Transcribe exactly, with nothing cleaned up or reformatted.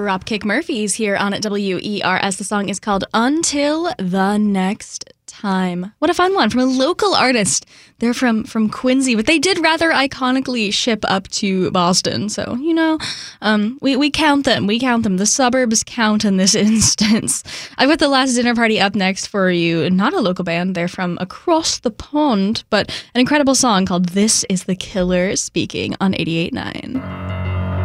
Dropkick Murphys here on W E R S. The song is called Until the Next Time. What a fun one from a local artist. They're from, from Quincy, but they did rather iconically ship up to Boston. So, you know, um, we, we count them. We count them. The suburbs count in this instance. I've got The Last Dinner Party up next for you. Not a local band. They're from across the pond, but an incredible song called This Is the Killer, speaking on eighty-eight point nine.